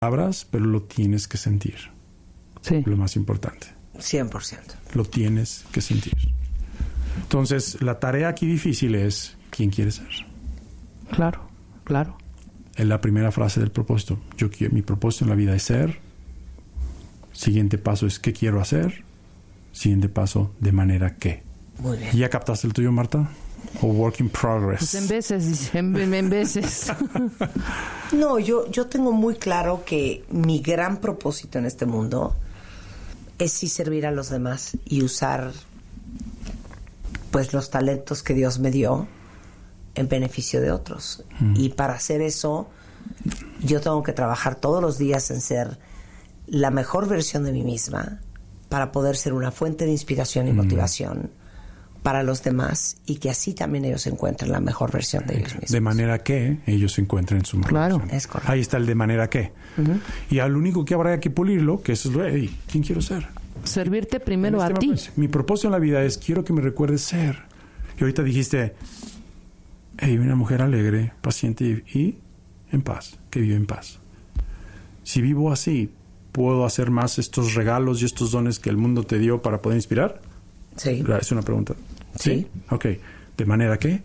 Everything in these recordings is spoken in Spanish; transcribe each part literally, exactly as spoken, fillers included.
palabras, pero lo tienes que sentir. Sí. Lo más importante. cien por ciento. Lo tienes que sentir. Entonces, la tarea aquí difícil es ¿quién quieres ser? Claro, claro. En la primera frase del propósito. Yo quiero, mi propósito en la vida es ser. Siguiente paso es ¿qué quiero hacer? Siguiente paso, ¿de manera qué? Muy bien. ¿Ya captaste el tuyo, Marta? ¿O work in progress? Pues en veces, en, en veces. No, yo, yo tengo muy claro que mi gran propósito en este mundo es sí servir a los demás y usar pues los talentos que Dios me dio en beneficio de otros. Mm. Y para hacer eso, yo tengo que trabajar todos los días en ser la mejor versión de mí misma para poder ser una fuente de inspiración y mm. motivación para los demás y que así también ellos encuentren la mejor versión de ellos mismos. De manera que ellos encuentren su mejor claro. versión. Es correcto. Ahí está el de manera que. Uh-huh. Y al único que habrá que pulirlo, que eso es, hey, ¿quién quiero ser? Servirte primero este a ti. Propósito. Mi propósito en la vida es, quiero que me recuerdes ser. Y ahorita dijiste, hey, una mujer alegre, paciente y, y en paz, que vive en paz. Si vivo así, ¿puedo hacer más estos regalos y estos dones que el mundo te dio para poder inspirar? Sí. Es una pregunta. Sí. ¿Sí? Ok. ¿De manera qué?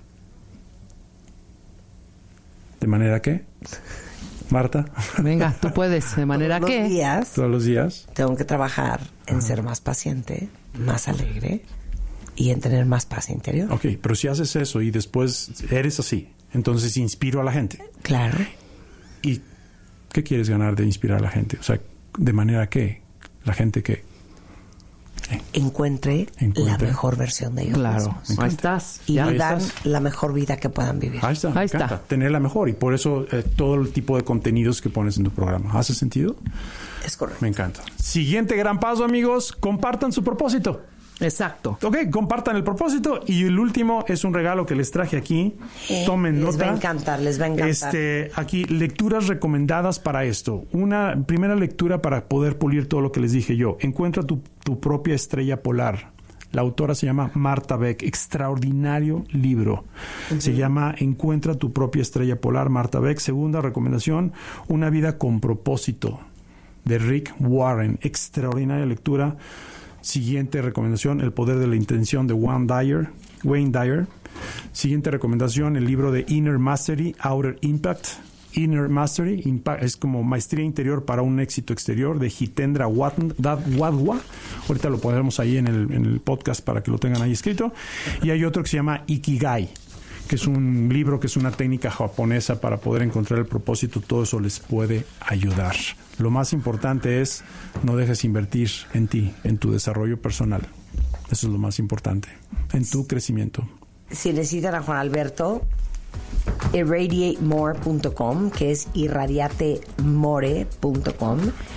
¿De manera qué? Marta. Venga, tú puedes. ¿De manera Todos qué? Los días, Todos los días. Tengo que trabajar en Ajá. ser más paciente, más alegre y en tener más paz interior. Ok, pero si haces eso y después eres así, entonces inspiro a la gente. Claro. ¿Y qué quieres ganar de inspirar a la gente? O sea, ¿de manera qué? ¿La gente qué? ¿Eh? Encuentre, Encuentre la mejor versión de ellos claro, mismos. ahí estás. Y ya dan estás. la mejor vida que puedan vivir. Ahí está, ahí está. Tener la mejor. Y por eso eh, todo el tipo de contenidos que pones en tu programa. ¿Hace sentido? Es correcto. Me encanta. Siguiente gran paso, amigos. Compartan su propósito. Exacto. Ok, compartan el propósito. Y el último es un regalo que les traje aquí. Eh, Tomen les nota. Les va a encantar, les va a encantar. Este, aquí, lecturas recomendadas para esto. Una primera lectura para poder pulir todo lo que les dije yo. Encuentra tu, tu propia estrella polar. La autora se llama Marta Beck. Extraordinario libro. Uh-huh. Se llama Encuentra tu propia estrella polar, Marta Beck. Segunda recomendación, Una vida con propósito, de Rick Warren. Extraordinaria lectura. Siguiente recomendación, El poder de la intención, de Wayne Dyer. Wayne Dyer. Siguiente recomendación, el libro de Inner Mastery, Outer Impact. Inner Mastery, impact, es como maestría interior para un éxito exterior, de Jitendra Wadhwa. Ahorita lo pondremos ahí en el, en el podcast para que lo tengan ahí escrito. Y hay otro que se llama Ikigai, que es un libro que es una técnica japonesa para poder encontrar el propósito. Todo eso les puede ayudar. Lo más importante es no dejes invertir en ti, en tu desarrollo personal. Eso es lo más importante, en tu crecimiento. Si necesitan a Juan Alberto, irradiate more punto com, que es irradiatemore punto com,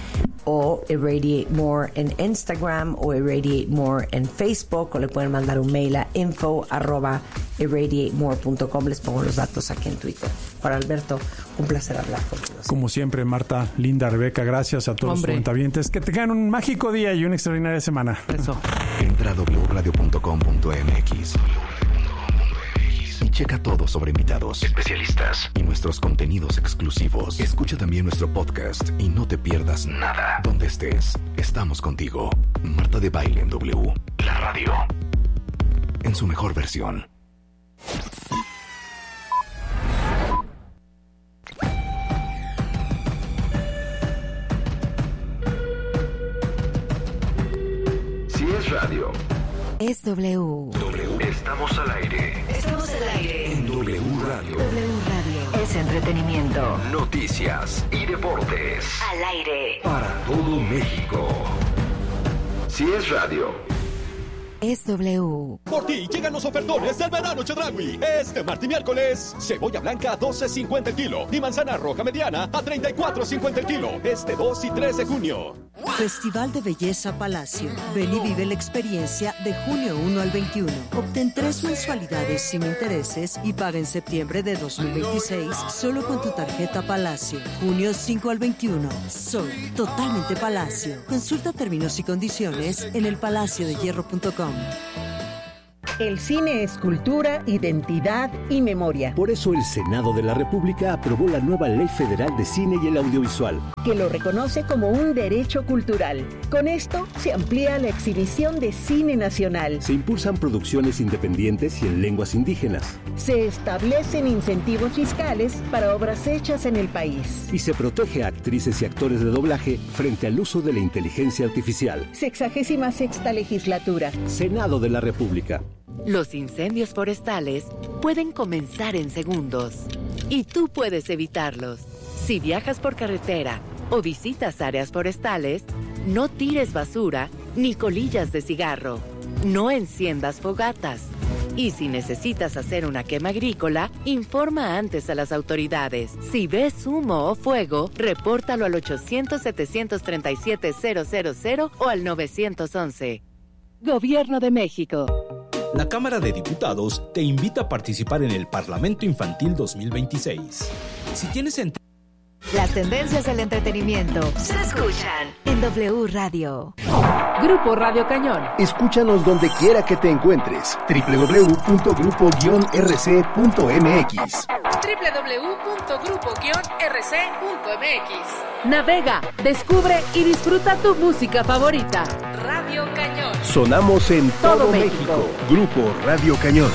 o Irradiate More en Instagram o Irradiate More en Facebook, o le pueden mandar un mail a info arroba irradiate more punto com. Les pongo los datos aquí en Twitter. Juan Alberto, un placer hablar contigo. Como siempre, Marta, Linda, Rebeca, gracias a todos Hombre. los cuentavientes. Que tengan un mágico día y una extraordinaria semana. Eso. Entra a doble u radio punto com punto m x y checa todo sobre invitados, especialistas y nuestros contenidos exclusivos. Escucha también nuestro podcast y no te pierdas nada. Donde estés, estamos contigo. Marta de Baile en W, la radio, en su mejor versión. Si es radio, es W. W. Estamos al aire. Estamos al aire. En W Radio. W Radio. Es entretenimiento. Noticias y deportes. Al aire. Para todo México. Si es radio, es W. Por ti llegan los ofertones del verano Chedraui. Este martes y miércoles, cebolla blanca a doce cincuenta el kilo y manzana roja mediana a treinta y cuatro cincuenta el kilo. Este dos y tres de junio. Festival de Belleza Palacio. Ven y vive la experiencia de junio primero al veintiuno. Obtén tres mensualidades sin intereses y paga en septiembre de dos mil veintiséis solo con tu tarjeta Palacio. junio cinco al veintiuno. Soy totalmente Palacio. Consulta términos y condiciones en el palacio de hierro punto com. El cine es cultura, identidad y memoria. Por eso el Senado de la República aprobó la nueva Ley Federal de Cine y el Audiovisual, que lo reconoce como un derecho cultural. Con esto se amplía la exhibición de cine nacional. Se impulsan producciones independientes y en lenguas indígenas. Se establecen incentivos fiscales para obras hechas en el país. Y se protege a actrices y actores de doblaje frente al uso de la inteligencia artificial. Sexagésima sexta legislatura. Senado de la República. Los incendios forestales pueden comenzar en segundos y tú puedes evitarlos. Si viajas por carretera o visitas áreas forestales, no tires basura ni colillas de cigarro. No enciendas fogatas. Y si necesitas hacer una quema agrícola, informa antes a las autoridades. Si ves humo o fuego, repórtalo al ochocientos, setecientos treinta y siete, cero cero cero o al nueve once. Gobierno de México. La Cámara de Diputados te invita a participar en el Parlamento Infantil dos mil veintiséis. Si tienes entre... Las tendencias del entretenimiento se escuchan en W Radio. Grupo Radio Cañón. Escúchanos donde quiera que te encuentres. doble u doble u doble u punto grupo guion r c punto m x. doble u doble u doble u punto grupo guion r c punto m x. Navega, descubre y disfruta tu música favorita. Radio Cañón. Sonamos en todo, todo México. México. Grupo Radio Cañón.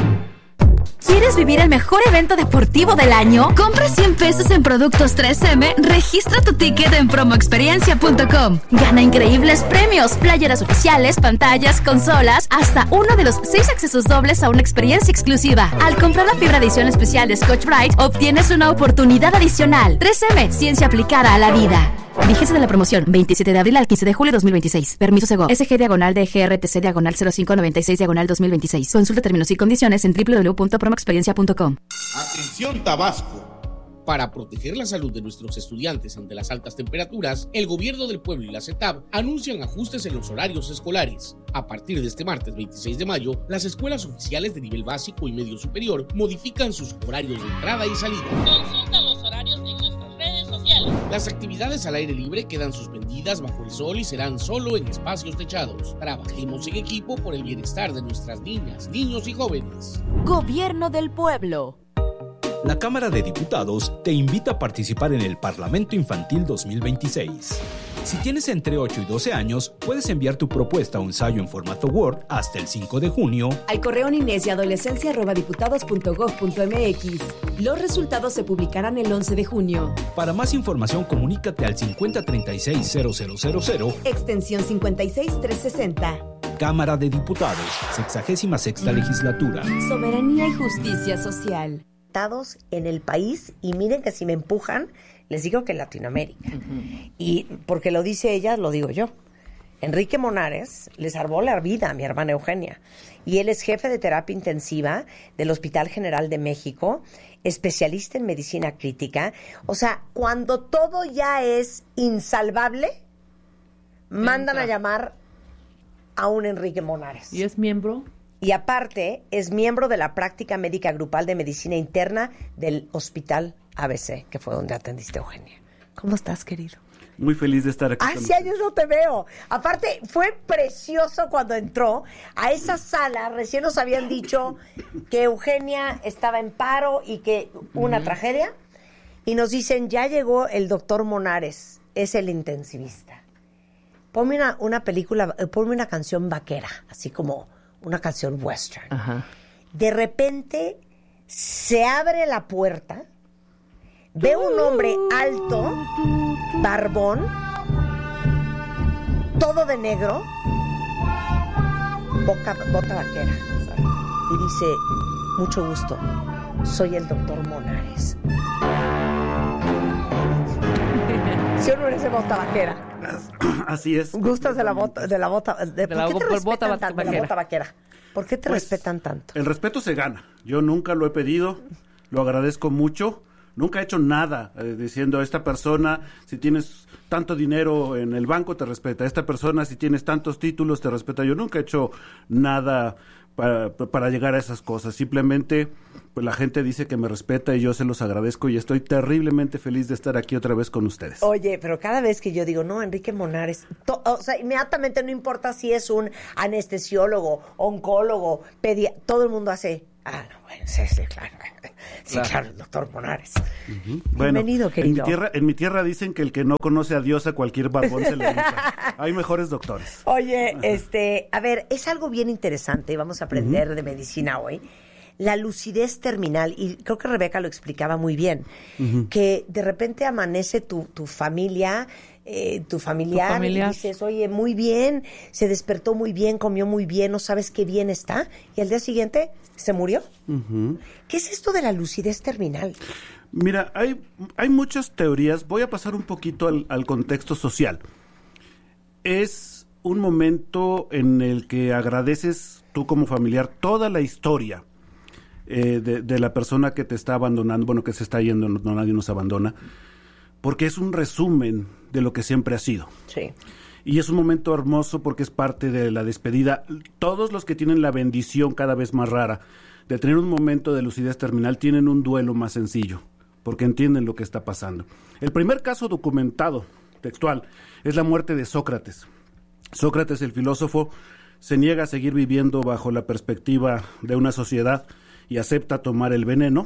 ¿Quieres vivir el mejor evento deportivo del año? Compra cien pesos en productos tres eme, registra tu ticket en promo experiencia punto com. Gana increíbles premios, playeras oficiales, pantallas, consolas, hasta uno de los seis accesos dobles a una experiencia exclusiva. Al comprar la fibra edición especial de Scotch-Brite, obtienes una oportunidad adicional. tres eme, ciencia aplicada a la vida. Vigencia de la promoción, veintisiete de abril al quince de julio de dos mil veintiséis. Permiso Sego. S G diagonal D G R T C diagonal cero cinco noventa y seis diagonal dos mil veintiséis. Consulta términos y condiciones en doble u doble u doble u punto promo experiencia punto com. Atención Tabasco. Para proteger la salud de nuestros estudiantes ante las altas temperaturas, el gobierno del pueblo y la CETAB anuncian ajustes en los horarios escolares. A partir de este martes veintiséis de mayo, las escuelas oficiales de nivel básico y medio superior modifican sus horarios de entrada y salida. Consulta los horarios en nuestras redes sociales. Las actividades al aire libre quedan suspendidas bajo el sol y serán solo en espacios techados. Trabajemos en equipo por el bienestar de nuestras niñas, niños y jóvenes. Gobierno del pueblo. La Cámara de Diputados te invita a participar en el Parlamento Infantil dos mil veintiséis. Si tienes entre ocho y doce años, puedes enviar tu propuesta o ensayo en formato Word hasta el cinco de junio al correo niñez y adolescencia arroba diputados punto gob punto m x. Los resultados se publicarán el once de junio. Para más información, comunícate al cincuenta treinta y seis cero cero cero cero, extensión cincuenta y seis trescientos sesenta. Cámara de Diputados, sexagésima sexta legislatura. Soberanía y justicia social. En el país, y miren que si me empujan, les digo que en Latinoamérica. Uh-huh. Y porque lo dice ella, lo digo yo. Enrique Monares le salvó la vida a mi hermana Eugenia. Y él es jefe de terapia intensiva del Hospital General de México, especialista en medicina crítica. O sea, cuando todo ya es insalvable, Entra. mandan a llamar a un Enrique Monares. ¿Y es miembro? Y aparte, es miembro de la práctica médica grupal de medicina interna del Hospital A B C, que fue donde atendiste a Eugenia. ¿Cómo estás, querido? Muy feliz de estar aquí. Hace años no te veo. Aparte, fue precioso cuando entró a esa sala. Recién nos habían dicho que Eugenia estaba en paro y que una uh-huh. tragedia. Y nos dicen, ya llegó el doctor Monares, es el intensivista. Ponme una, una película, ponme una canción vaquera, así como una canción western. Ajá. De repente se abre la puerta, ve un hombre alto, barbón, todo de negro, boca, bota vaquera, y dice, mucho gusto, soy el doctor Monares. ¿Sí o no eres de bota vaquera? Así es. ¿Gustas de la bota de la bota de, de la, ¿por qué te bota, respetan tanto, de la bota vaquera? ¿Por qué te pues, respetan tanto? El respeto se gana. Yo nunca lo he pedido, lo agradezco mucho. Nunca he hecho nada eh, diciendo a esta persona, si tienes tanto dinero en el banco, te respeta. A esta persona, si tienes tantos títulos, te respeta. Yo nunca he hecho nada para, para llegar a esas cosas. Simplemente, pues la gente dice que me respeta y yo se los agradezco y estoy terriblemente feliz de estar aquí otra vez con ustedes. Oye, pero cada vez que yo digo, no, Enrique Monares, to, o sea, inmediatamente no importa si es un anestesiólogo, oncólogo, pedia, todo el mundo hace, ah, no, bueno, sí, sí, claro, sí, claro, claro el doctor Monares. Uh-huh. Bienvenido, bueno, querido. En mi, tierra, en mi tierra dicen que el que no conoce a Dios a cualquier barbón se le grita. Hay mejores doctores. Oye, este, a ver, es algo bien interesante, vamos a aprender uh-huh. de medicina hoy. La lucidez terminal, y creo que Rebeca lo explicaba muy bien, uh-huh. que de repente amanece tu, tu familia, eh, tu familiar, ¿Tu familiar, y dices, oye, muy bien, se despertó muy bien, comió muy bien, no sabes qué bien está, y al día siguiente se murió. Uh-huh. ¿Qué es esto de la lucidez terminal? Mira, hay, hay muchas teorías, voy a pasar un poquito al, al contexto social. Es un momento en el que agradeces tú como familiar toda la historia Eh, de, de la persona que te está abandonando, bueno, que se está yendo, no, no nadie nos abandona, porque es un resumen de lo que siempre ha sido. Sí. Y es un momento hermoso porque es parte de la despedida. Todos los que tienen la bendición cada vez más rara de tener un momento de lucidez terminal tienen un duelo más sencillo, porque entienden lo que está pasando. El primer caso documentado, textual, es la muerte de Sócrates. Sócrates, el filósofo, se niega a seguir viviendo bajo la perspectiva de una sociedad y acepta tomar el veneno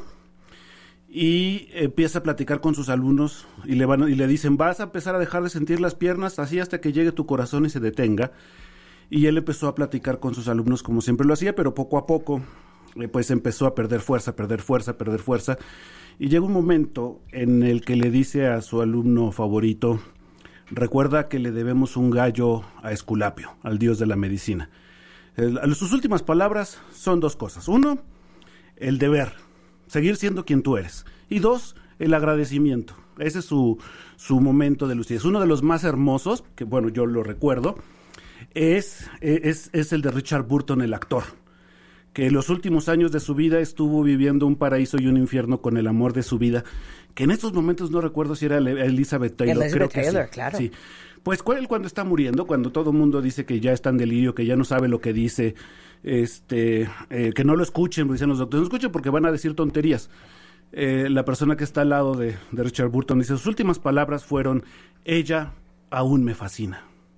y empieza a platicar con sus alumnos y le van y le dicen, vas a empezar a dejar de sentir las piernas así hasta que llegue tu corazón y se detenga. Y él empezó a platicar con sus alumnos como siempre lo hacía, pero poco a poco eh, pues empezó a perder fuerza, perder fuerza, perder fuerza. Y llega un momento en el que le dice a su alumno favorito, recuerda que le debemos un gallo a Esculapio, al dios de la medicina. Eh, sus últimas palabras son dos cosas. Uno, el deber, seguir siendo quien tú eres. Y dos, el agradecimiento. Ese es su, su momento de lucidez. Uno de los más hermosos, que bueno, yo lo recuerdo, es, es, es el de Richard Burton, el actor, que en los últimos años de su vida estuvo viviendo un paraíso y un infierno con el amor de su vida, que en estos momentos no recuerdo si era Elizabeth Taylor. Elizabeth creo Taylor, que sí, claro. Sí. Pues él cuando está muriendo, cuando todo el mundo dice que ya está en delirio, que ya no sabe lo que dice, este, eh, que no lo escuchen, dicen los doctores, no escuchen porque van a decir tonterías. Eh, la persona que está al lado de, de Richard Burton dice, sus últimas palabras fueron, ella aún me fascina.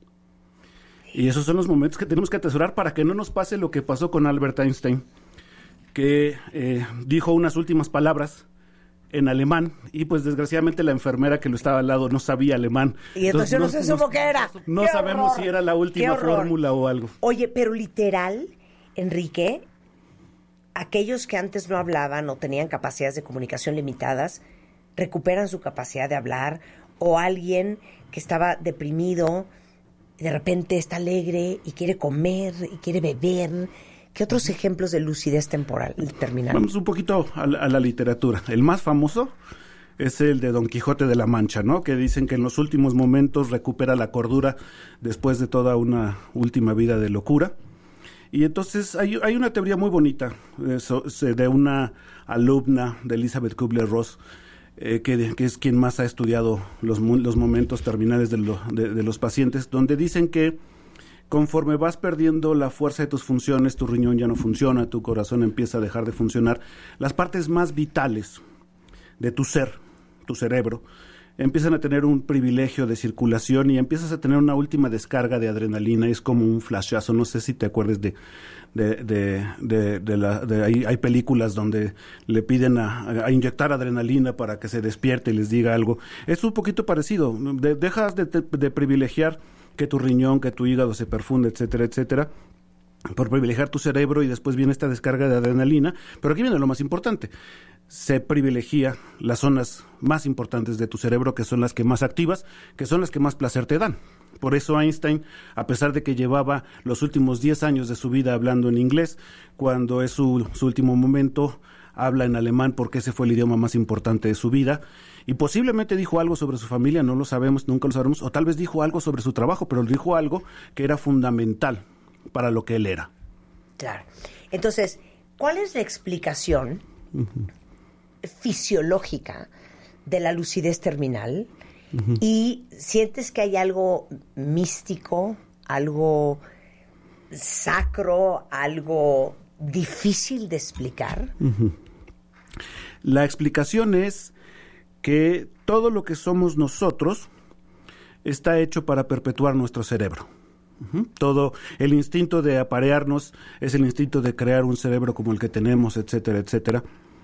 Y esos son los momentos que tenemos que atesorar para que no nos pase lo que pasó con Albert Einstein, que eh, dijo unas últimas palabras en alemán y pues desgraciadamente la enfermera que lo estaba al lado no sabía alemán. Y entonces, entonces no, no se supo qué era. No ¡Qué sabemos horror! Si era la última fórmula o algo. Oye, pero literal, Enrique, aquellos que antes no hablaban o tenían capacidades de comunicación limitadas, recuperan su capacidad de hablar, o alguien que estaba deprimido, de repente está alegre y quiere comer y quiere beber. ¿Qué otros ejemplos de lucidez temporal terminal? Vamos un poquito a la, a la literatura. El más famoso es el de Don Quijote de la Mancha, ¿no? Que dicen que en los últimos momentos recupera la cordura después de toda una última vida de locura. Y entonces hay, hay una teoría muy bonita eso, de una alumna de Elizabeth Kubler-Ross, eh, que, que es quien más ha estudiado los, los momentos terminales de, lo, de, de los pacientes, donde dicen que conforme vas perdiendo la fuerza de tus funciones, tu riñón ya no funciona, tu corazón empieza a dejar de funcionar, las partes más vitales de tu ser, tu cerebro, empiezan a tener un privilegio de circulación y empiezas a tener una última descarga de adrenalina, es como un flashazo, no sé si te acuerdas de, de, de, de, de la, de hay, hay películas donde le piden a, a inyectar adrenalina para que se despierte y les diga algo, es un poquito parecido, de, dejas de, de, de privilegiar que tu riñón, que tu hígado se perfunde, etcétera, etcétera, por privilegiar tu cerebro y después viene esta descarga de adrenalina, pero aquí viene lo más importante, se privilegia las zonas más importantes de tu cerebro, que son las que más activas, que son las que más placer te dan. Por eso Einstein, a pesar de que llevaba los últimos diez años de su vida hablando en inglés, cuando es su, su último momento, habla en alemán porque ese fue el idioma más importante de su vida, y posiblemente dijo algo sobre su familia, no lo sabemos, nunca lo sabremos, o tal vez dijo algo sobre su trabajo, pero dijo algo que era fundamental para lo que él era. Claro. Entonces, ¿cuál es la explicación uh-huh. fisiológica de la lucidez terminal? Uh-huh. ¿Y sientes que hay algo místico, algo sacro, algo difícil de explicar? Uh-huh. La explicación es que todo lo que somos nosotros está hecho para perpetuar nuestro cerebro. Uh-huh. Todo el instinto de aparearnos es el instinto de crear un cerebro como el que tenemos, etcétera, etcétera.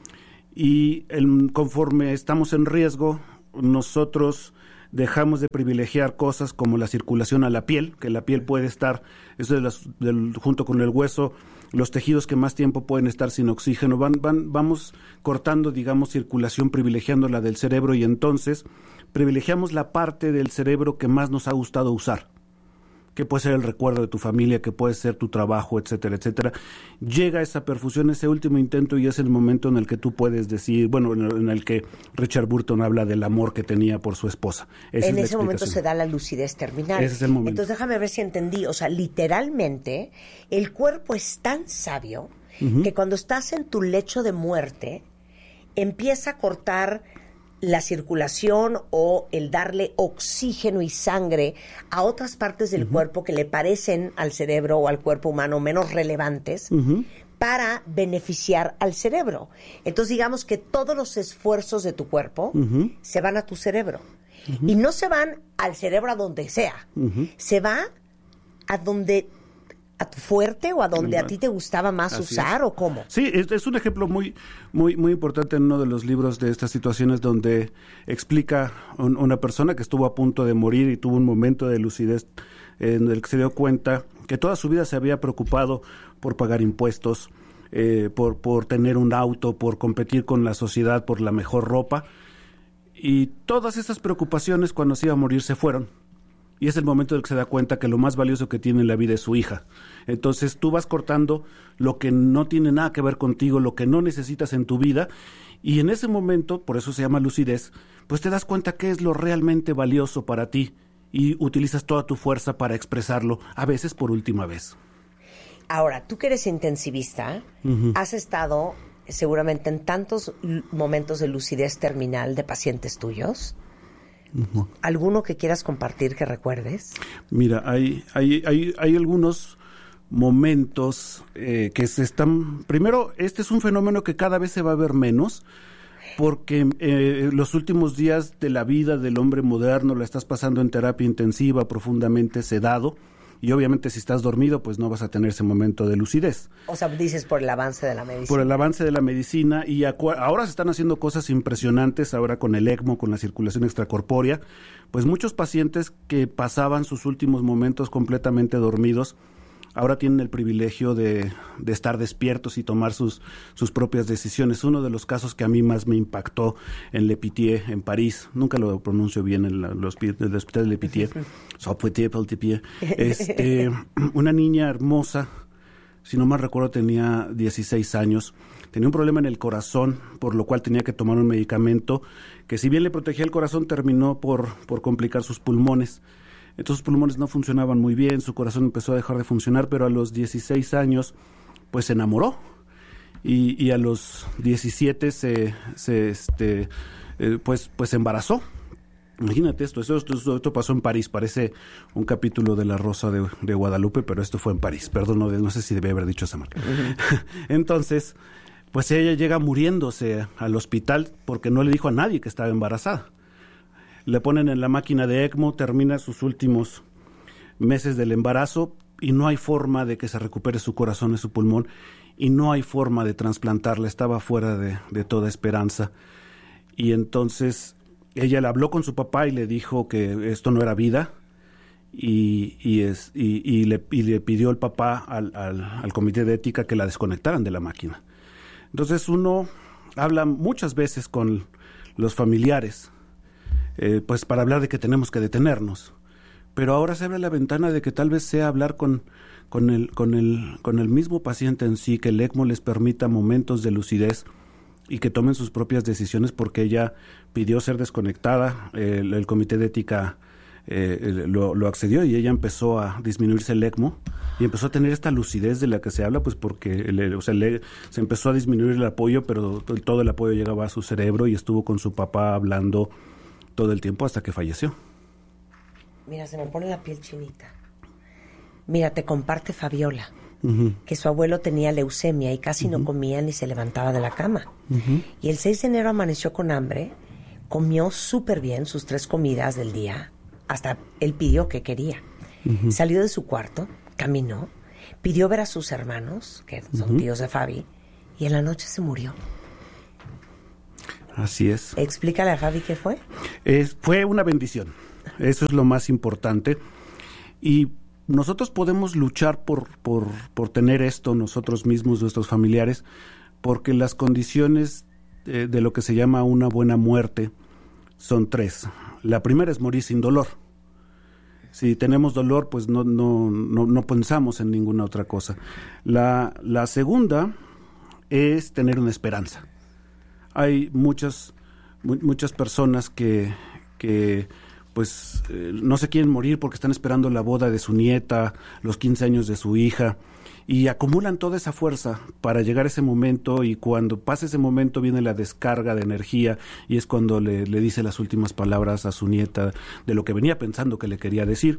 Y el, conforme estamos en riesgo, nosotros dejamos de privilegiar cosas como la circulación a la piel, que la piel puede estar, eso de las, del, junto con el hueso, los tejidos que más tiempo pueden estar sin oxígeno, van, van, vamos cortando, digamos, circulación, privilegiando la del cerebro, y entonces privilegiamos la parte del cerebro que más nos ha gustado usar, que puede ser el recuerdo de tu familia, que puede ser tu trabajo, etcétera, etcétera. Llega esa perfusión, ese último intento, y es el momento en el que tú puedes decir, bueno, en el, en el que Richard Burton habla del amor que tenía por su esposa. Esa en es ese momento se da la lucidez terminal. Ese es el momento. Entonces déjame ver si entendí. O sea, literalmente, el cuerpo es tan sabio uh-huh. que cuando estás en tu lecho de muerte, empieza a cortar la circulación o el darle oxígeno y sangre a otras partes del uh-huh. cuerpo que le parecen al cerebro o al cuerpo humano menos relevantes uh-huh. para beneficiar al cerebro. Entonces digamos que todos los esfuerzos de tu cuerpo uh-huh. se van a tu cerebro. Uh-huh. Y no se van al cerebro a donde sea. Uh-huh. Se va a donde a tu fuerte o a donde a ti te gustaba más Así usar es. ¿O cómo? Sí, es, es un ejemplo muy muy muy importante en uno de los libros de estas situaciones donde explica un, una persona que estuvo a punto de morir y tuvo un momento de lucidez en el que se dio cuenta que toda su vida se había preocupado por pagar impuestos, eh, por, por tener un auto, por competir con la sociedad, por la mejor ropa, y todas esas preocupaciones cuando se iba a morir se fueron. Y es el momento en el que se da cuenta que lo más valioso que tiene en la vida es su hija. Entonces tú vas cortando lo que no tiene nada que ver contigo, lo que no necesitas en tu vida, y en ese momento, por eso se llama lucidez, pues te das cuenta qué es lo realmente valioso para ti y utilizas toda tu fuerza para expresarlo, a veces por última vez. Ahora, tú que eres intensivista, uh-huh. has estado seguramente en tantos momentos de lucidez terminal de pacientes tuyos. Uh-huh. ¿Alguno que quieras compartir que recuerdes? Mira, hay, hay, hay, hay algunos momentos eh, que se están... Primero, este es un fenómeno que cada vez se va a ver menos, porque eh, los últimos días de la vida del hombre moderno la estás pasando en terapia intensiva, profundamente sedado, y obviamente si estás dormido, pues no vas a tener ese momento de lucidez. O sea, dices por el avance de la medicina. Por el avance de la medicina, y acu- ahora se están haciendo cosas impresionantes, ahora con el ECMO, con la circulación extracorpórea, pues muchos pacientes que pasaban sus últimos momentos completamente dormidos, ahora tienen el privilegio de, de estar despiertos y tomar sus, sus propias decisiones. Uno de los casos que a mí más me impactó en Le Pitié, en París, nunca lo pronuncio bien, en la, el hospital de Le Pitié, este, una niña hermosa, si no mal recuerdo tenía dieciséis años, tenía un problema en el corazón, por lo cual tenía que tomar un medicamento que, si bien le protegía el corazón, terminó por, por complicar sus pulmones. Entonces sus pulmones no funcionaban muy bien, su corazón empezó a dejar de funcionar, pero a los dieciséis años pues se enamoró, y, y a los diecisiete se, se este, eh, pues, pues se embarazó. Imagínate esto, esto, esto, esto pasó en París, parece un capítulo de La Rosa de, de Guadalupe, pero esto fue en París, perdón, no, no sé si debía haber dicho esa marca. Uh-huh. Entonces, pues ella llega muriéndose al hospital porque no le dijo a nadie que estaba embarazada. Le ponen en la máquina de ECMO, termina sus últimos meses del embarazo y no hay forma de que se recupere su corazón y su pulmón, y no hay forma de trasplantarla, estaba fuera de, de toda esperanza. Y entonces ella le habló con su papá y le dijo que esto no era vida, y, y, es, y, y, le, y le pidió el papá al, al, al comité de ética que la desconectaran de la máquina. Entonces uno habla muchas veces con los familiares, Eh, pues para hablar de que tenemos que detenernos, pero ahora se abre la ventana de que tal vez sea hablar con, con, el, con, el, con el mismo paciente en sí, que el ECMO les permita momentos de lucidez y que tomen sus propias decisiones, porque ella pidió ser desconectada, eh, el, el comité de ética eh, lo, lo accedió, y ella empezó a disminuirse el ECMO y empezó a tener esta lucidez de la que se habla, pues porque el, o sea, el, se empezó a disminuir el apoyo, pero todo el apoyo llegaba a su cerebro, y estuvo con su papá hablando todo el tiempo hasta que falleció. Mira, se me pone la piel chinita. Mira, te comparte Fabiola, uh-huh. que su abuelo tenía leucemia y casi uh-huh. no comía ni se levantaba de la cama. Uh-huh. Y el seis de enero amaneció con hambre, comió súper bien sus tres comidas del día, hasta él pidió que quería. Uh-huh. Salió de su cuarto, caminó, pidió ver a sus hermanos, que son uh-huh. tíos de Fabi, y en la noche se murió. Así es. Explícale a Fabi qué fue. Es, fue una bendición. Eso es lo más importante. Y nosotros podemos luchar por, por, por tener esto nosotros mismos, nuestros familiares, porque las condiciones de, de lo que se llama una buena muerte son tres. La primera es morir sin dolor. Si tenemos dolor, pues no, no, no, no pensamos en ninguna otra cosa. La, la segunda es tener una esperanza. Hay muchas, mu- muchas personas que, que pues eh, no se quieren morir porque están esperando la boda de su nieta, los quince años de su hija, y acumulan toda esa fuerza para llegar a ese momento, y cuando pasa ese momento viene la descarga de energía, y es cuando le, le dice las últimas palabras a su nieta de lo que venía pensando que le quería decir.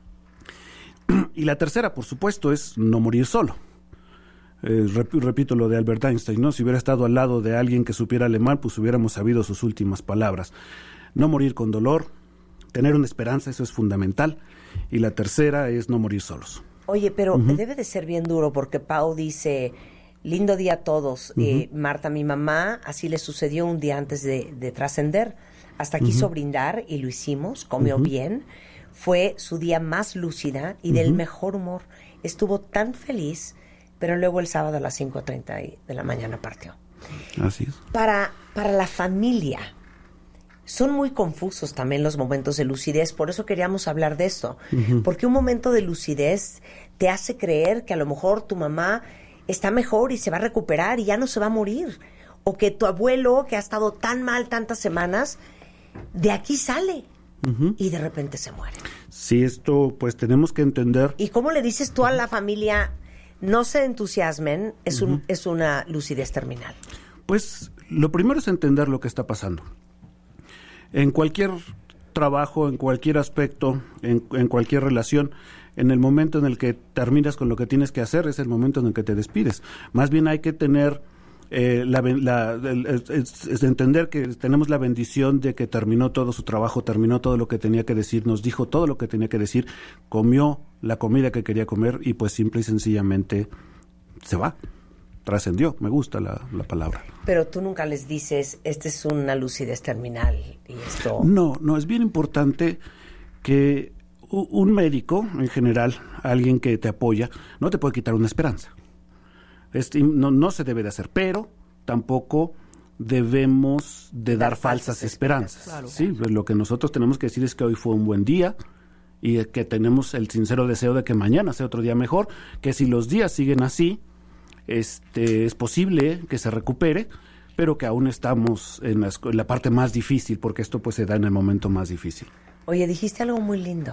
Y la tercera, por supuesto, es no morir solo. Eh, rep- repito lo de Albert Einstein, ¿no? Si hubiera estado al lado de alguien que supiera alemán, pues hubiéramos sabido sus últimas palabras. No morir con dolor, tener una esperanza, eso es fundamental. Y la tercera es no morir solos. Oye, pero Uh-huh. debe de ser bien duro porque Pau dice, lindo día a todos. Uh-huh. Eh, Marta, mi mamá, así le sucedió un día antes de, de trascender. Hasta quiso Uh-huh. brindar y lo hicimos, comió Uh-huh. bien. Fue su día más lúcida y del Uh-huh. mejor humor. Estuvo tan feliz, pero luego el sábado a las cinco treinta de la mañana partió. Así es. Para, para la familia, son muy confusos también los momentos de lucidez, por eso queríamos hablar de esto. Uh-huh. Porque un momento de lucidez te hace creer que a lo mejor tu mamá está mejor y se va a recuperar y ya no se va a morir. O que tu abuelo, que ha estado tan mal tantas semanas, de aquí sale Uh-huh. y de repente se muere. Sí, esto pues tenemos que entender. ¿Y cómo le dices tú a la familia, no se entusiasmen, es, un, Uh-huh. es una lucidez terminal? Pues lo primero es entender lo que está pasando. En cualquier trabajo, en cualquier aspecto, en, en cualquier relación, en el momento en el que terminas con lo que tienes que hacer, es el momento en el que te despides. Más bien hay que tener, eh, la, la, el, es, es entender que tenemos la bendición de que terminó todo su trabajo, terminó todo lo que tenía que decir, nos dijo todo lo que tenía que decir, comió la comida que quería comer y pues simple y sencillamente se va. Trascendió, me gusta la, la palabra. Pero tú nunca les dices, esta es una lucidez terminal y esto... No, no, es bien importante que u- un médico, en general, alguien que te apoya, no te puede quitar una esperanza. Este, no, no se debe de hacer, pero tampoco debemos de dar, dar falsas, falsas esperanzas. esperanzas. Claro. Sí, pues lo que nosotros tenemos que decir es que hoy fue un buen día y que tenemos el sincero deseo de que mañana sea otro día mejor, que si los días siguen así, Este, es posible que se recupere, pero que aún estamos en la, en la parte más difícil, porque esto pues se da en el momento más difícil. Oye, dijiste algo muy lindo.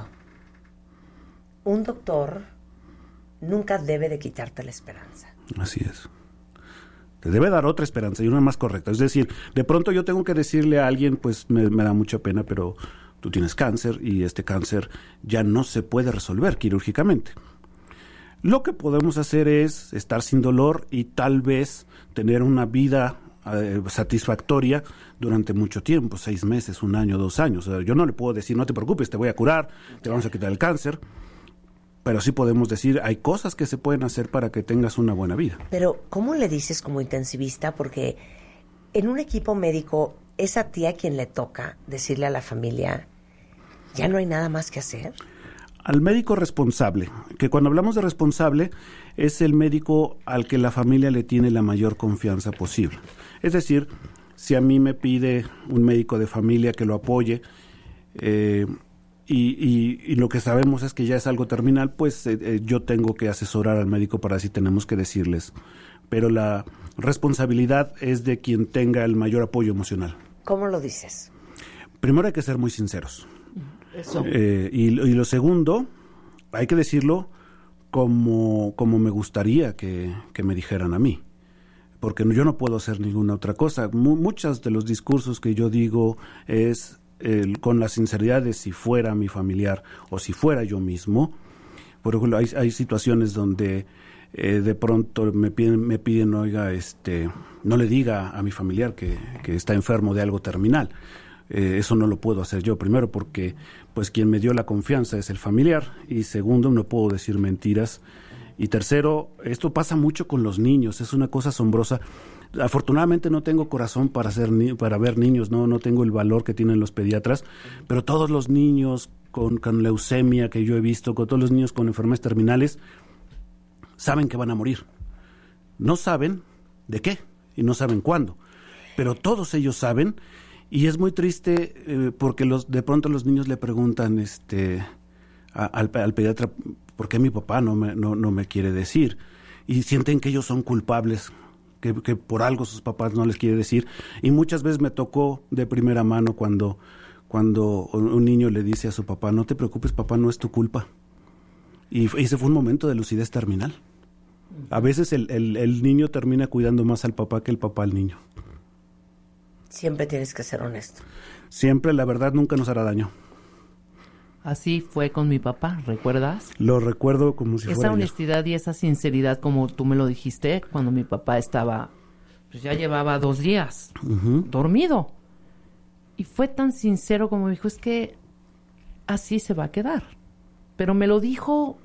Un doctor nunca debe de quitarte la esperanza. Así es. Te debe dar otra esperanza y una más correcta. Es decir, de pronto yo tengo que decirle a alguien, pues me, me da mucha pena, pero tú tienes cáncer y este cáncer ya no se puede resolver quirúrgicamente. Lo que podemos hacer es estar sin dolor y tal vez tener una vida eh, satisfactoria durante mucho tiempo, seis meses, un año, dos años. O sea, yo no le puedo decir, no te preocupes, te voy a curar, te vamos a quitar el cáncer, pero sí podemos decir, hay cosas que se pueden hacer para que tengas una buena vida. Pero, ¿cómo le dices como intensivista? Porque en un equipo médico es a ti a quien le toca decirle a la familia, ¿ya no hay nada más que hacer? Al médico responsable, que cuando hablamos de responsable es el médico al que la familia le tiene la mayor confianza posible. Es decir, si a mí me pide un médico de familia que lo apoye eh, y, y, y lo que sabemos es que ya es algo terminal, pues eh, eh, yo tengo que asesorar al médico para si tenemos que decirles. Pero la responsabilidad es de quien tenga el mayor apoyo emocional. ¿Cómo lo dices? Primero hay que ser muy sinceros. Eso. Eh, y, y lo segundo, hay que decirlo como, como me gustaría que, que me dijeran a mí, porque yo no puedo hacer ninguna otra cosa. M- muchos de los discursos que yo digo es eh, con la sinceridad de si fuera mi familiar o si fuera yo mismo, Por ejemplo, hay, hay situaciones donde eh, de pronto me piden, me piden, oiga, este, no le diga a mi familiar que, que está enfermo de algo terminal. Eh, eso no lo puedo hacer yo, primero porque pues quien me dio la confianza es el familiar, y segundo, no puedo decir mentiras, y tercero, esto pasa mucho con los niños, es una cosa asombrosa. Afortunadamente no tengo corazón para hacer ni, para ver niños, no no tengo el valor que tienen los pediatras, pero todos los niños con, con leucemia que yo he visto, con todos los niños con enfermedades terminales, saben que van a morir. No saben de qué y no saben cuándo, pero todos ellos saben. Y es muy triste eh, porque los de pronto los niños le preguntan este a, al, al pediatra, ¿por qué mi papá no me, no, no me quiere decir? Y sienten que ellos son culpables, que, que por algo sus papás no les quiere decir. Y muchas veces me tocó de primera mano cuando, cuando un niño le dice a su papá, no te preocupes, papá, no es tu culpa. Y ese fue un momento de lucidez terminal. A veces el, el, el niño termina cuidando más al papá que el papá al niño. Siempre tienes que ser honesto. Siempre, la verdad nunca nos hará daño. Así fue con mi papá, ¿recuerdas? Lo recuerdo como si esa fuera Esa honestidad ayer. Y esa sinceridad, como tú me lo dijiste, cuando mi papá estaba, pues ya llevaba dos días uh-huh. dormido. Y fue tan sincero como me dijo, es que así se va a quedar. Pero me lo dijo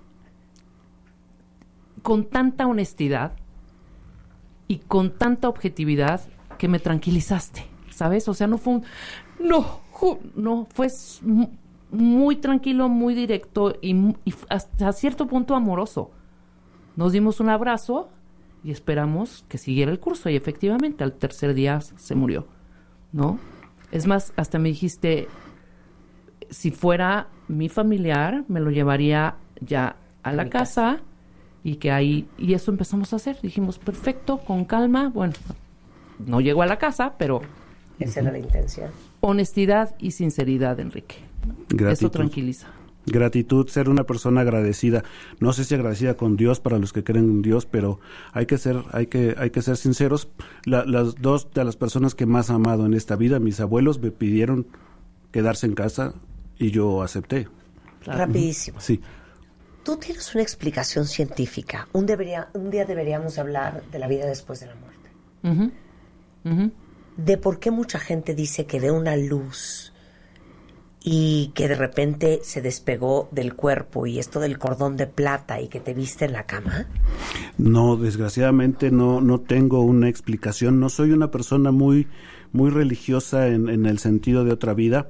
con tanta honestidad y con tanta objetividad que me tranquilizaste, ¿sabes? O sea, no fue un... No, no, fue muy tranquilo, muy directo y, y hasta cierto punto amoroso. Nos dimos un abrazo y esperamos que siguiera el curso. Y efectivamente, al tercer día se murió, ¿no? Es más, hasta me dijiste, si fuera mi familiar, me lo llevaría ya a la casa, casa y que ahí... Y eso empezamos a hacer. Dijimos, perfecto, con calma, bueno... No llegó a la casa, pero... Esa era la intención. Honestidad y sinceridad, Enrique. Gratitud. Eso tranquiliza. Gratitud, ser una persona agradecida. No sé si agradecida con Dios para los que creen en Dios, pero hay que ser, hay que, hay que ser sinceros. La, las dos de las personas que más he amado en esta vida, mis abuelos, me pidieron quedarse en casa y yo acepté. Claro. Rapidísimo. Sí. Tú tienes una explicación científica. Un, debería, un día deberíamos hablar de la vida después de la muerte. Uh-huh. Uh-huh. De por qué mucha gente dice que ve una luz y que de repente se despegó del cuerpo y esto del cordón de plata y que te viste en la cama. No, desgraciadamente no no tengo una explicación. No soy una persona muy muy religiosa en, en el sentido de otra vida.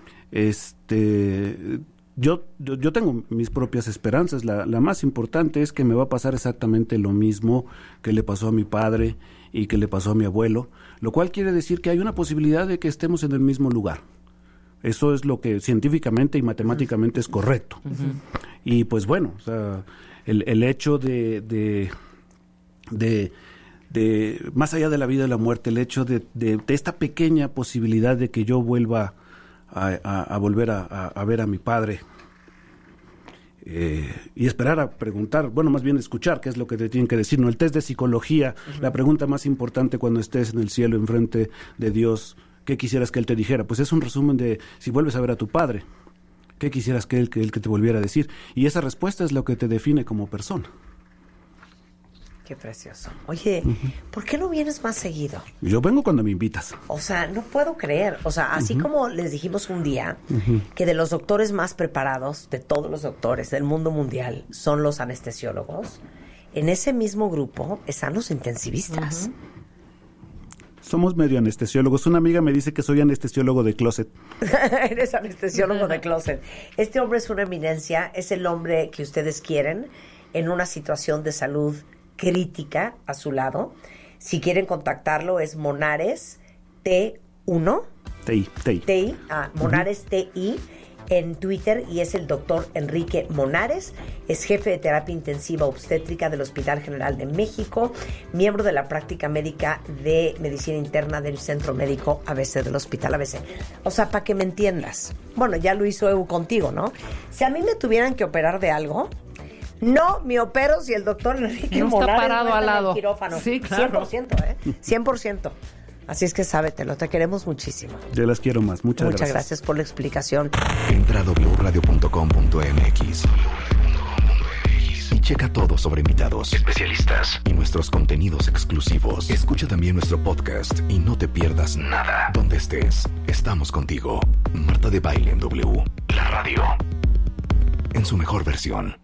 Este yo, yo yo tengo mis propias esperanzas. La la más importante es que me va a pasar exactamente lo mismo que le pasó a mi padre y que le pasó a mi abuelo, lo cual quiere decir que hay una posibilidad de que estemos en el mismo lugar. Eso es lo que científicamente y matemáticamente es correcto. Uh-huh. Y pues bueno, o sea, el, el hecho de, de, de, de, más allá de la vida y la muerte, el hecho de, de, de esta pequeña posibilidad de que yo vuelva a, a, a volver a, a, a ver a mi padre, Eh, y esperar a preguntar, bueno, más bien escuchar qué es lo que te tienen que decir, ¿no? El test de psicología, uh-huh. La pregunta más importante cuando estés en el cielo enfrente de Dios, ¿qué quisieras que Él te dijera? Pues es un resumen de, si vuelves a ver a tu padre, ¿qué quisieras que Él, que él que te volviera a decir? Y esa respuesta es lo que te define como persona. Qué precioso. Oye, uh-huh. ¿por qué no vienes más seguido? Yo vengo cuando me invitas. O sea, no puedo creer. O sea, así uh-huh. como les dijimos un día uh-huh. que de los doctores más preparados, de todos los doctores del mundo mundial, son los anestesiólogos, en ese mismo grupo están los intensivistas. Uh-huh. Somos medio anestesiólogos. Una amiga me dice que soy anestesiólogo de closet. Eres anestesiólogo de closet. Este hombre es una eminencia, es el hombre que ustedes quieren en una situación de salud crítica a su lado. Si quieren contactarlo es Monares T uno T I T I T I ah, Monares uh-huh. T I en Twitter y es el doctor Enrique Monares, es jefe de terapia intensiva obstétrica del Hospital General de México, miembro de la práctica médica de medicina interna del Centro Médico A B C del Hospital A B C. O sea, para que me entiendas, bueno, ya lo hizo Evo contigo, ¿no? Si a mí me tuvieran que operar de algo, no me opero si el doctor Enrique no Monares está parado no está al lado. En el quirófano. Sí, claro. cien por ciento, ¿eh? cien por ciento. Así es que sábetelo, te queremos muchísimo. Yo las quiero más, muchas, muchas gracias. gracias por la explicación. Entra a doble u radio punto com punto m x. checa todo sobre invitados, especialistas y nuestros contenidos exclusivos. Escucha también nuestro podcast y no te pierdas nada. Donde estés, estamos contigo. Marta de Baile en W, la radio, en su mejor versión.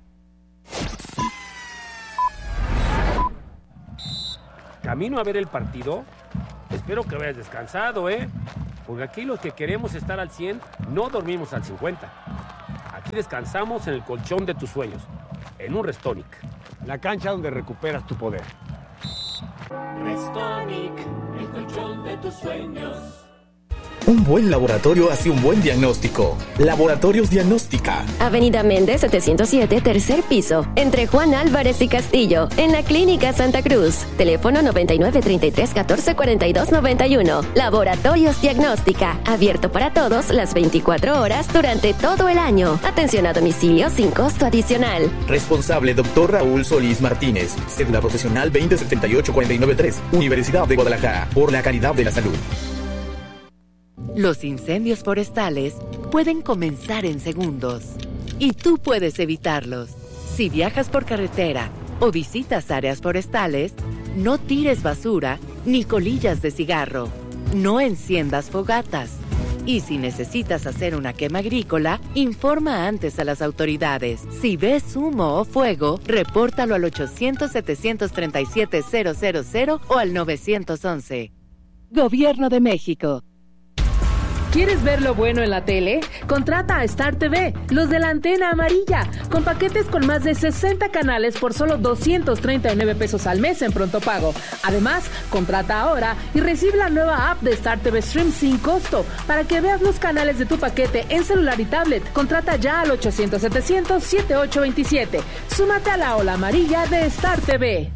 Camino a ver el partido. Espero que vayas descansado, ¿eh? Porque aquí los que queremos estar al cien no dormimos al cincuenta. Aquí descansamos en el colchón de tus sueños, en un Restonic, la cancha donde recuperas tu poder. Restonic, el colchón de tus sueños. Un buen laboratorio hace un buen diagnóstico. Laboratorios Diagnóstica. Avenida Méndez setecientos siete, tercer piso, entre Juan Álvarez y Castillo, en la Clínica Santa Cruz. Teléfono noventa y nueve, treinta y tres, catorce, cuarenta y dos, noventa y uno. Laboratorios Diagnóstica, abierto para todos las veinticuatro horas durante todo el año. Atención a domicilio sin costo adicional. Responsable doctor Raúl Solís Martínez. Cédula profesional veinte setenta y ocho, cuarenta y nueve tres. Universidad de Guadalajara. Por la calidad de la salud. Los incendios forestales pueden comenzar en segundos y tú puedes evitarlos. Si viajas por carretera o visitas áreas forestales, no tires basura ni colillas de cigarro. No enciendas fogatas. Y si necesitas hacer una quema agrícola, informa antes a las autoridades. Si ves humo o fuego, repórtalo al ochocientos, setecientos treinta y siete, cero cero cero o al nueve once. Gobierno de México. ¿Quieres ver lo bueno en la tele? Contrata a Star T V, los de la antena amarilla, con paquetes con más de sesenta canales por solo doscientos treinta y nueve pesos al mes en pronto pago. Además, contrata ahora y recibe la nueva app de Star T V Stream sin costo para que veas los canales de tu paquete en celular y tablet. Contrata ya al ochocientos, setecientos, setenta y ocho veintisiete. Súmate a la ola amarilla de Star T V.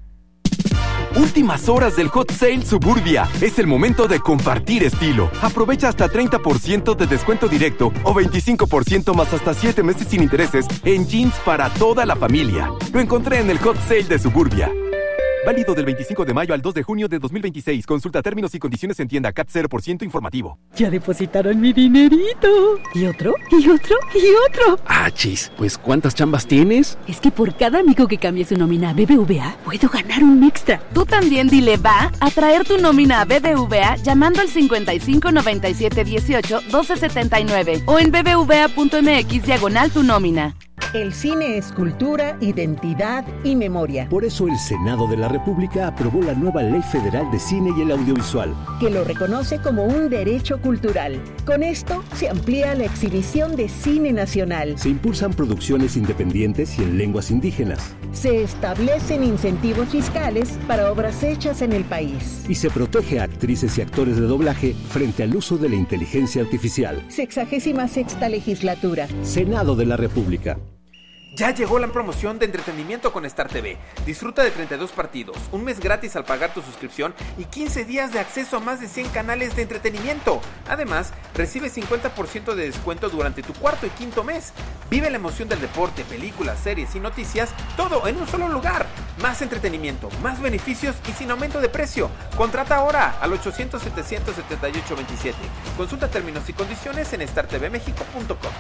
Últimas horas del Hot Sale Suburbia. Es el momento de compartir estilo. Aprovecha hasta treinta por ciento de descuento directo o veinticinco por ciento más hasta siete meses sin intereses en jeans para toda la familia. Lo encontré en el Hot Sale de Suburbia. Válido del veinticinco de mayo al dos de junio de dos mil veintiséis. Consulta términos y condiciones en tienda. C A T cero por ciento informativo. Ya depositaron mi dinerito. ¿Y otro? ¿Y otro? ¿Y otro? Ah, chis. Pues ¿cuántas chambas tienes? Es que por cada amigo que cambie su nómina a B B V A, puedo ganar un extra. Tú también dile va a traer tu nómina a B B V A llamando al cincuenta y cinco, noventa y siete, dieciocho, doce setenta y nueve o en bbva.mx diagonal tu nómina. El cine es cultura, identidad y memoria. Por eso el Senado de la República aprobó la nueva Ley Federal de Cine y el Audiovisual, que lo reconoce como un derecho cultural. Con esto se amplía la exhibición de cine nacional. Se impulsan producciones independientes y en lenguas indígenas. Se establecen incentivos fiscales para obras hechas en el país. Y se protege a actrices y actores de doblaje frente al uso de la inteligencia artificial. Sexagésima sexta legislatura. Senado de la República. Ya llegó la promoción de entretenimiento con Star T V. Disfruta de treinta y dos partidos, un mes gratis al pagar tu suscripción y quince días de acceso a más de cien canales de entretenimiento. Además, recibe cincuenta por ciento de descuento durante tu cuarto y quinto mes. Vive la emoción del deporte, películas, series y noticias, todo en un solo lugar. Más entretenimiento, más beneficios y sin aumento de precio. Contrata ahora al ochocientos, setecientos setenta y ocho veintisiete. Consulta términos y condiciones en star t v mexico punto com.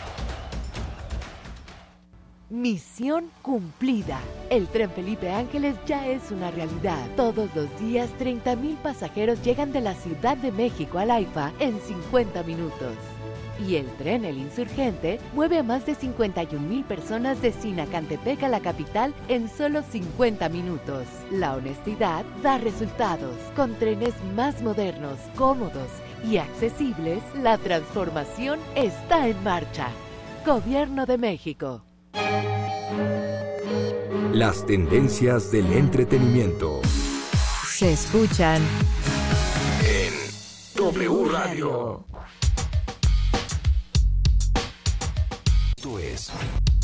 Misión cumplida. El tren Felipe Ángeles ya es una realidad. Todos los días, treinta mil pasajeros llegan de la Ciudad de México al AIFA en cincuenta minutos. Y el tren El Insurgente mueve a más de cincuenta y un mil personas de Sinacantepec a la capital en solo cincuenta minutos. La honestidad da resultados. Con trenes más modernos, cómodos y accesibles, la transformación está en marcha. Gobierno de México. Las tendencias del entretenimiento se escuchan en W Radio. Esto es